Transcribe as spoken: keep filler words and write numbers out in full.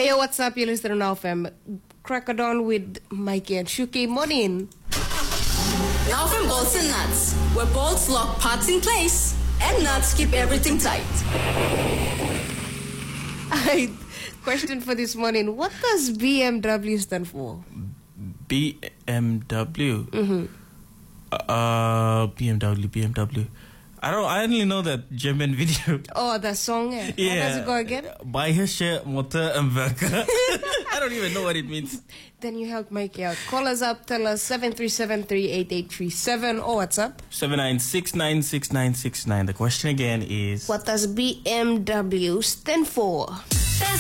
Hey, what's up? You're listening to Now F M. Crack a dawn with Mikey and Shuki. Morning. Now from Bolts and Nuts, where bolts lock parts in place and nuts keep everything tight. I question for this morning: what does B M W stand for? B M W. Mm-hmm. Uh, B M W, B M W. I don't. I only know that German video. Oh, that song. Yeah. Yeah. How does it go again? Bayerische Motor and Werker. I don't even know what it means. Then you help Mikey out. Call us up. Tell us seven three seven three eight eight three seven or what's up? seven nine six nine six nine six nine. The question again is, what does B M W stand for?